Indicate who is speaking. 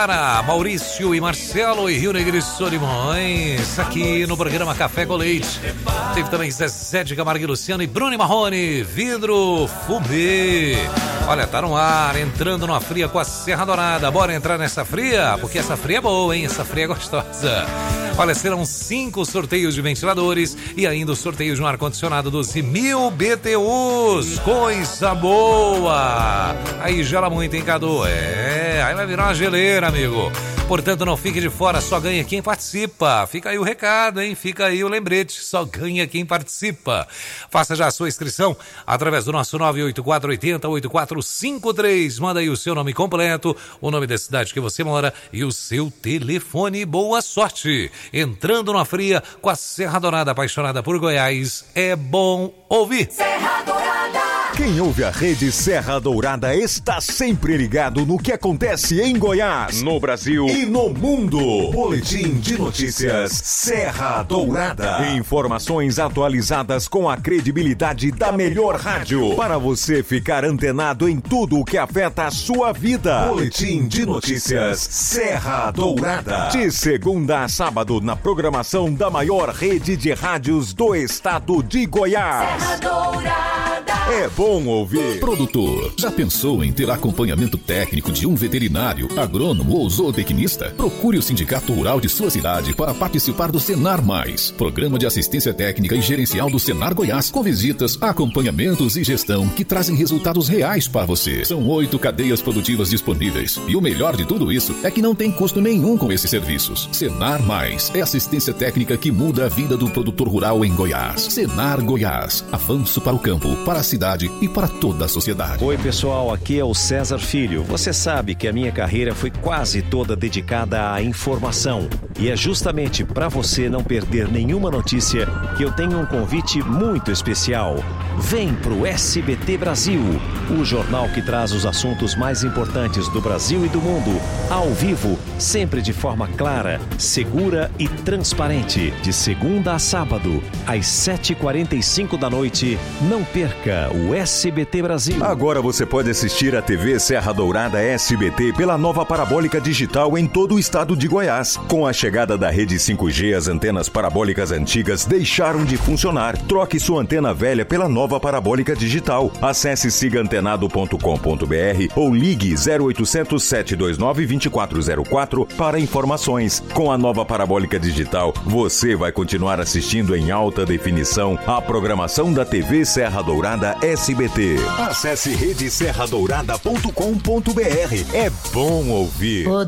Speaker 1: Clara, Maurício e Marcelo e Rio Negro e Solimões, aqui no programa Café com Leite. Teve também Zezé de Camargo e Luciano e Bruno e Marrone, Vidro Fumê. Olha, tá no ar, entrando numa fria com a Serra Dourada. Bora entrar nessa fria? Porque essa fria é boa, hein? Essa fria é gostosa. Olha, serão 5 sorteios de ventiladores e ainda o sorteio de um ar-condicionado 12.000 BTUs. Coisa boa! Aí gela muito, hein, Cadu? Aí vai virar uma geleira, amigo. Portanto, não fique de fora, só ganha quem participa. Fica aí o recado, hein? Fica aí o lembrete, só ganha quem participa. Faça já a sua inscrição através do nosso 98480-8453. Manda aí o seu nome completo, o nome da cidade que você mora e o seu telefone. Boa sorte! Entrando na fria com a Serra Dourada, apaixonada por Goiás, é bom ouvir.
Speaker 2: Serra Dourada.
Speaker 3: Quem ouve a rede Serra Dourada está sempre ligado no que acontece em Goiás, no Brasil e no mundo. Boletim de notícias Serra Dourada. Informações atualizadas com a credibilidade da melhor rádio, para você ficar antenado em tudo o que afeta a sua vida. Boletim de notícias Serra Dourada. De segunda a sábado na programação da maior rede de rádios do estado de Goiás.
Speaker 2: Serra Dourada.
Speaker 3: É bom ouvir.
Speaker 4: Produtor, já pensou em ter acompanhamento técnico de um veterinário, agrônomo ou zootecnista? Procure o Sindicato Rural de sua cidade para participar do Senar Mais, Programa de Assistência Técnica e Gerencial do Senar Goiás, com visitas, acompanhamentos e gestão que trazem resultados reais para você. São 8 cadeias produtivas disponíveis. E o melhor de tudo isso é que não tem custo nenhum com esses serviços. Senar Mais é assistência técnica que muda a vida do produtor rural em Goiás. Senar Goiás, avanço para o campo, para a cidade e para toda a sociedade.
Speaker 5: Oi pessoal, aqui é o César Filho. Você sabe que a minha carreira foi quase toda dedicada à informação. E é justamente para você não perder nenhuma notícia que eu tenho um convite muito especial. Vem pro SBT Brasil, o jornal que traz os assuntos mais importantes do Brasil e do mundo, ao vivo, sempre de forma clara, segura e transparente. De segunda a sábado, às 7h45 da noite. Não perca o SBT Brasil.
Speaker 3: Agora você pode assistir a TV Serra Dourada SBT pela nova parabólica digital em todo o estado de Goiás. Com a chegada da rede 5G, as antenas parabólicas antigas deixaram de funcionar. Troque sua antena velha pela nova parabólica digital. Acesse sigaantenado.com.br ou ligue 0800 729 2404 para informações. Com a nova parabólica digital, você vai continuar assistindo em alta definição a programação da TV Serra Dourada SBT. Acesse redeserradourada.com.br. É bom ouvir.